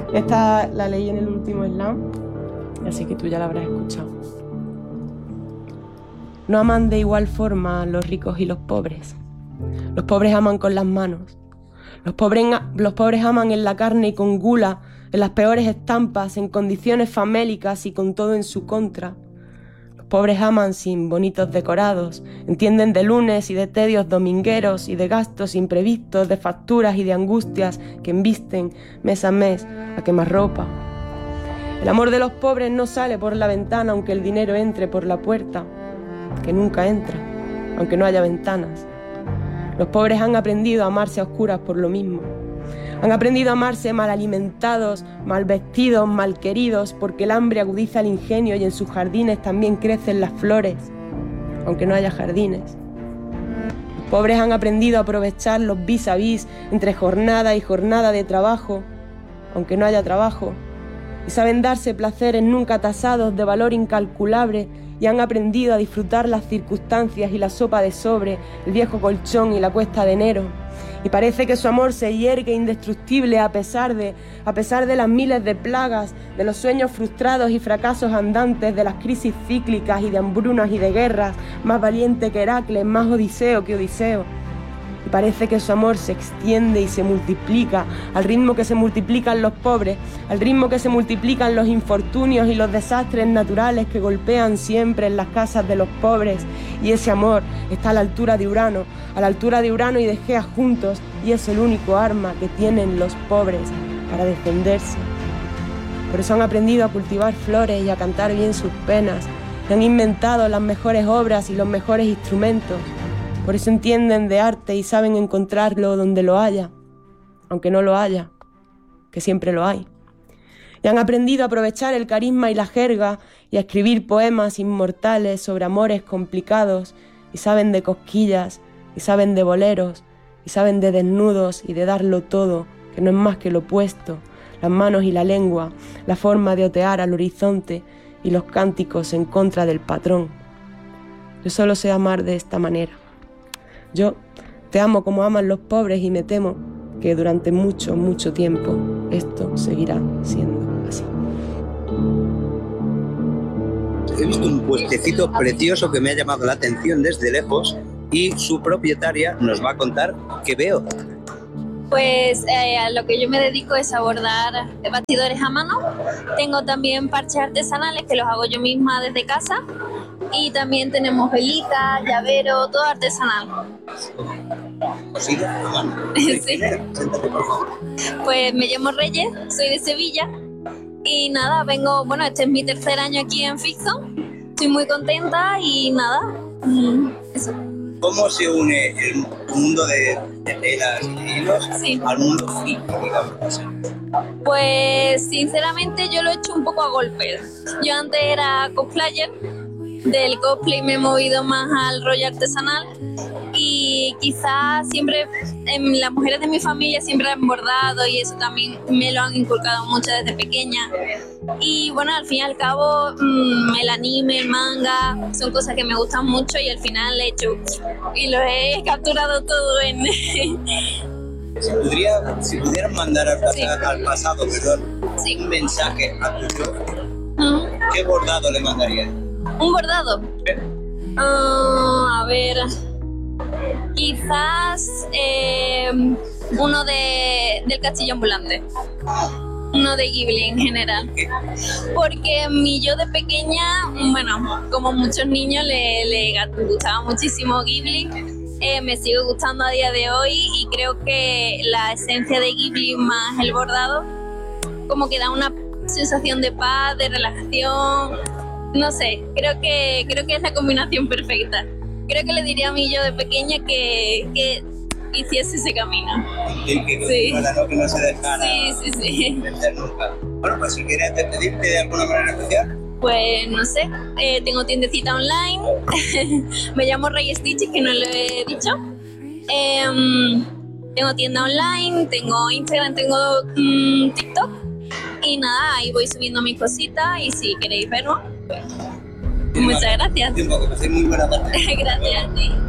Esta la leí en el último slam, así que tú ya la habrás escuchado. No aman de igual forma los ricos y los pobres. Los pobres aman con las manos. Los pobres aman en la carne y con gula, en las peores estampas, en condiciones famélicas y con todo en su contra. Los pobres aman sin bonitos decorados, entienden de lunes y de tedios domingueros y de gastos imprevistos, de facturas y de angustias que embisten mes a mes a quemarropa. El amor de los pobres no sale por la ventana aunque el dinero entre por la puerta, que nunca entra, aunque no haya ventanas. Los pobres han aprendido a amarse a oscuras por lo mismo. Han aprendido a amarse mal alimentados, mal vestidos, mal queridos, porque el hambre agudiza el ingenio y en sus jardines también crecen las flores, aunque no haya jardines. Los pobres han aprendido a aprovechar los vis a vis entre jornada y jornada de trabajo, aunque no haya trabajo, y saben darse placeres nunca tasados de valor incalculable y han aprendido a disfrutar las circunstancias y la sopa de sobre, el viejo colchón y la cuesta de enero. Y parece que su amor se yergue indestructible a pesar de las miles de plagas, de los sueños frustrados y fracasos andantes, de las crisis cíclicas y de hambrunas y de guerras, más valiente que Heracles, más Odiseo que Odiseo. Y parece que su amor se extiende y se multiplica al ritmo que se multiplican los pobres, al ritmo que se multiplican los infortunios y los desastres naturales que golpean siempre en las casas de los pobres. Y ese amor está a la altura de Urano y de Gea juntos, y es el único arma que tienen los pobres para defenderse. Por eso han aprendido a cultivar flores y a cantar bien sus penas, y han inventado las mejores obras y los mejores instrumentos. Por eso entienden de arte y saben encontrarlo donde lo haya, aunque no lo haya, que siempre lo hay. Y han aprendido a aprovechar el carisma y la jerga y a escribir poemas inmortales sobre amores complicados, y saben de cosquillas, y saben de boleros, y saben de desnudos y de darlo todo, que no es más que lo opuesto, las manos y la lengua, la forma de otear al horizonte y los cánticos en contra del patrón. Yo solo sé amar de esta manera. Yo te amo como aman los pobres y me temo que durante mucho, mucho tiempo esto seguirá siendo así. He visto un puestecito precioso que me ha llamado la atención desde lejos y su propietaria nos va a contar qué veo. Pues a lo que yo me dedico es a bordar bastidores a mano. Tengo también parches artesanales que los hago yo misma desde casa. Y también tenemos velitas, llavero, todo artesanal. ¿Cosida a mano? Sí. Siéntate, por favor. Pues me llamo Reyes, soy de Sevilla. Y nada, este es mi tercer año aquí en Fixo. Estoy muy contenta y nada, eso. ¿Cómo se une el mundo de telas y hilos al mundo friki, digamos así? Pues sinceramente yo lo he hecho un poco a golpes. Yo antes era cosplayer, del cosplay me he movido más al rollo artesanal y quizás siempre las mujeres de mi familia siempre han bordado y eso también me lo han inculcado mucho desde pequeña. Y bueno, al fin y al cabo el anime, el manga son cosas que me gustan mucho y al final he hecho y lo he capturado todo en... Si pudieras mandar al pasado, un mensaje a tu yo, ¿qué bordado le mandarías? ¿Un bordado? A ver, quizás uno del castillo ambulante. Uno de Ghibli en general. Porque mi yo de pequeña, como muchos niños, le gustaba muchísimo Ghibli. Me sigue gustando a día de hoy y creo que la esencia de Ghibli más el bordado como que da una sensación de paz, de relajación. No sé, creo que es la combinación perfecta. Creo que le diría a mi yo de pequeña que hiciese ese camino. Y que no se dejara vencer nunca. Bueno, pues si quieres despedirte de alguna manera especial. Pues no sé, tengo tiendecita online, me llamo Rey Stitches, que no lo he dicho. Tengo tienda online, tengo Instagram, tengo TikTok. Y nada, ahí voy subiendo mis cositas y si queréis verlo, pues muchas gracias. Muy buena tarde. Gracias a ti.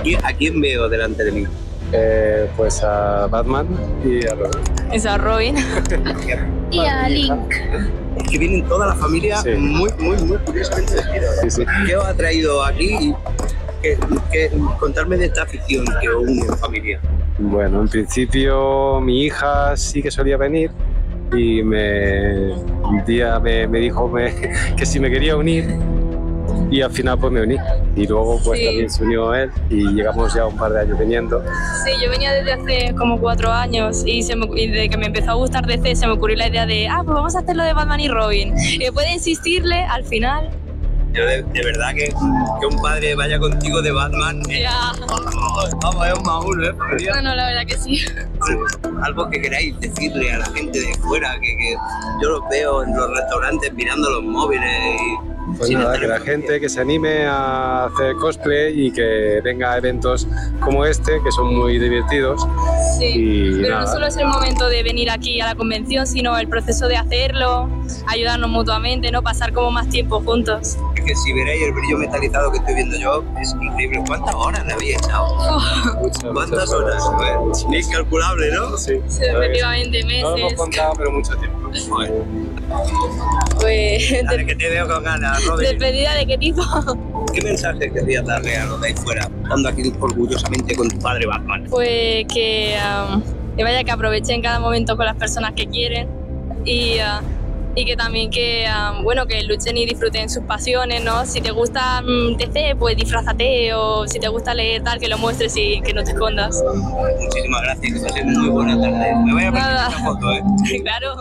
¿A quién veo delante de mí? Pues a Batman y a Robin. Es a Robin. Y a Link. Es que vienen toda la familia Sí. muy curiosamente vestidos. Sí, sí. ¿Qué os ha traído aquí? Contarme de esta afición que os une en familia. Bueno, en principio mi hija sí que solía venir y un día me dijo que si me quería unir y al final pues me uní. Y luego pues Sí. también se unió él y llegamos ya un par de años viniendo. Sí, yo venía desde hace como 4 años y desde que me empezó a gustar DC se me ocurrió la idea de, pues vamos a hacerlo de Batman y Robin. Y después de insistirle, al final... Yo de verdad que un padre vaya contigo de Batman. Ya. Vamos, es un más uno, familia. No, la verdad que sí. Algo que queráis decirle a la gente de fuera, que yo los veo en los restaurantes mirando los móviles y... Pues sin nada, estar que la en gente que se anime a hacer cosplay y que venga a eventos como este, que son muy divertidos. Sí. Y Pero nada. no solo es el momento de venir aquí a la convención, sino el proceso de hacerlo, ayudarnos mutuamente, ¿no? Pasar como más tiempo juntos. Que si veréis el brillo metalizado que estoy viendo yo, es increíble. ¿Cuántas horas le habéis echado? ¿Cuántas horas? Pues, es incalculable, ¿no? Sí. Sí, efectivamente, No lo hemos meses. contado, pero mucho tiempo. Joder. Pues, Dale, que te veo con ganas, Robin. ¿despedida de qué tipo? ¿Qué mensaje querrías darle a los de ahí fuera, estando aquí orgullosamente con tu padre Batman? Pues que vaya, que aprovechen cada momento con las personas que quieren y que también que luchen y disfruten sus pasiones, ¿no? Si te gusta DC, pues disfrázate, o si te gusta leer tal, que lo muestres y que no te escondas. Muchísimas gracias, que paséis muy buena tarde. Me voy a poner Nada. esta foto, Claro.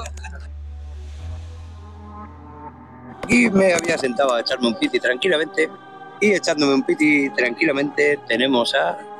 Y me había sentado a echarme un piti tranquilamente. Y echándome un piti tranquilamente tenemos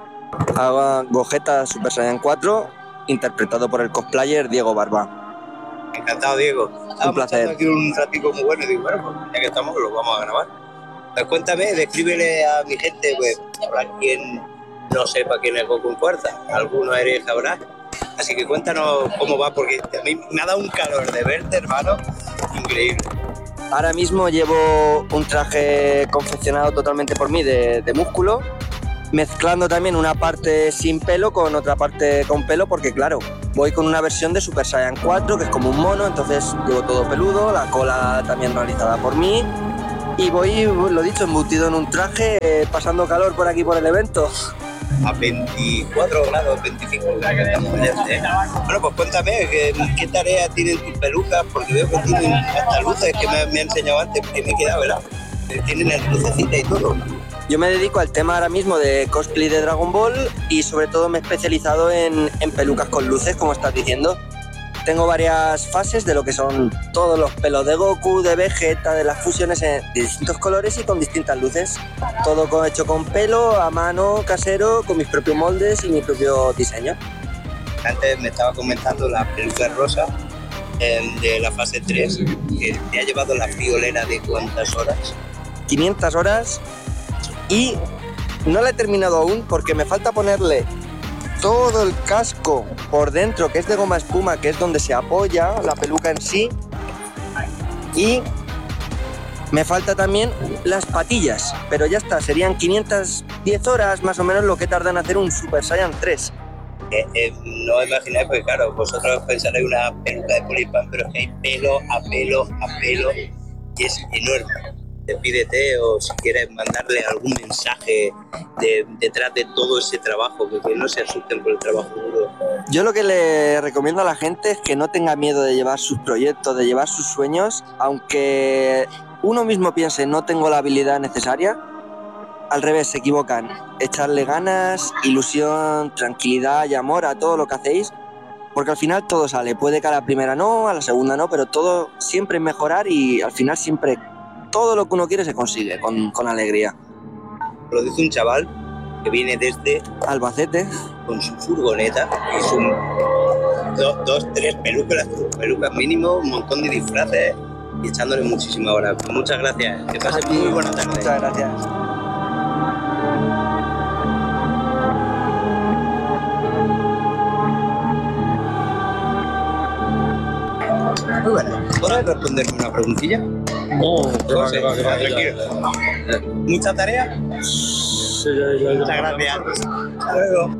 a Gogeta Super Saiyan 4, interpretado por el cosplayer Diego Barba. Encantado, Diego. Estábamos placer. echando aquí un ratico muy bueno y digo, bueno, pues ya que estamos, lo vamos a grabar. Pues cuéntame, descríbele a mi gente, pues, para quien no sepa quién es Goku en Cuarta. Alguno eres habrá. Así que cuéntanos cómo va, porque a mí me ha dado un calor de verte, hermano, increíble. Ahora mismo llevo un traje confeccionado totalmente por mí de músculo, mezclando también una parte sin pelo con otra parte con pelo, porque claro, voy con una versión de Super Saiyan 4 que es como un mono, entonces llevo todo peludo, la cola también realizada por mí y voy, lo dicho, embutido en un traje, pasando calor por aquí por el evento. A 24 grados, 25 grados que estamos calientes, ¿eh? Bueno, pues cuéntame, ¿qué tarea tienen tus pelucas? Porque veo que tienen hasta luces que me ha enseñado antes, que me queda, ¿verdad? Tienen las lucecitas y todo. Yo me dedico al tema ahora mismo de cosplay de Dragon Ball y sobre todo me he especializado en pelucas con luces, como estás diciendo. Tengo varias fases de lo que son todos los pelos de Goku, de Vegeta, de las fusiones de distintos colores y con distintas luces. Todo hecho con pelo, a mano, casero, con mis propios moldes y mi propio diseño. Antes me estaba comentando la peluca rosa de la fase 3, que te ha llevado la friolera de cuántas horas. 500 horas y no la he terminado aún porque me falta ponerle todo el casco por dentro, que es de goma espuma, que es donde se apoya la peluca en sí, y me falta también las patillas, pero ya está, serían 510 horas más o menos lo que tarda en hacer un Super Saiyan 3. No os imagináis, porque claro, vosotros pensaréis una peluca de Polipan, pero es que hay pelo a pelo a pelo y es enorme. Despídete, o si quieres mandarle algún mensaje detrás de todo ese trabajo, que no se asusten por el trabajo duro. Yo lo que le recomiendo a la gente es que no tenga miedo de llevar sus proyectos, de llevar sus sueños, aunque uno mismo piense no tengo la habilidad necesaria, al revés, se equivocan. Echarle ganas, ilusión, tranquilidad y amor a todo lo que hacéis, porque al final todo sale. Puede que a la primera no, a la segunda no, pero todo siempre es mejorar y al final siempre todo lo que uno quiere se consigue con alegría. Lo dice un chaval que viene desde Albacete. con su furgoneta y sus dos, tres pelucas mínimo, un montón de disfraces y echándole muchísimas horas. Muchas gracias, que pases muy buena tarde. Muchas gracias. Muy buena. ¿Puedes responderme una preguntilla? Que va, Tranquilo. ¿Mucha tarea? Muchas gracias. Hasta luego.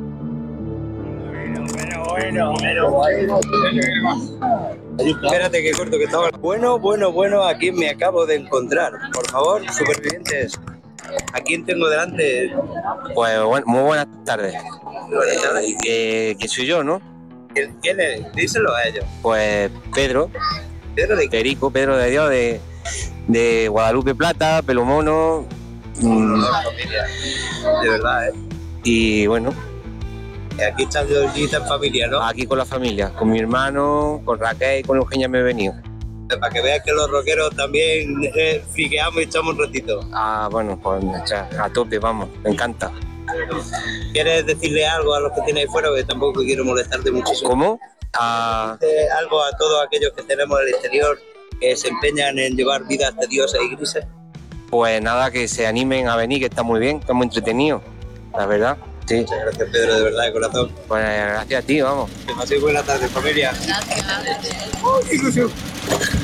Espérate que corto que estaba. Bueno, ¿a quién me acabo de encontrar? Por favor, supervivientes. ¿A quién tengo delante? Pues muy buenas tardes. Buenas tardes. Que soy yo, ¿no? ¿Quién es? Díselo a ellos. Pues Pedro, Pedro de Perico, Pedro de Dios, de Guadalupe Plata, pelo mono. familia. De verdad, ¿eh? Y bueno, Aquí está Georgita en familia, ¿no? aquí con la familia, con mi hermano, con Raquel y con Eugenia me he venido. Para que veas que los rockeros también friqueamos y echamos un ratito. Ah, bueno, pues a tope, vamos, me encanta. ¿Quieres decirle algo a los que tienes ahí fuera? Porque tampoco quiero molestarte muchísimo. ¿Cómo? Algo a todos aquellos que tenemos en el exterior que se empeñan en llevar vidas tediosas y grises. Pues nada, que se animen a venir, que está muy bien, que es muy entretenido, la verdad. Sí. Muchas gracias, Pedro, de verdad, de corazón. Pues gracias a ti, vamos. Que paséis buena tarde, familia. Gracias. ¡Oh, qué ilusión!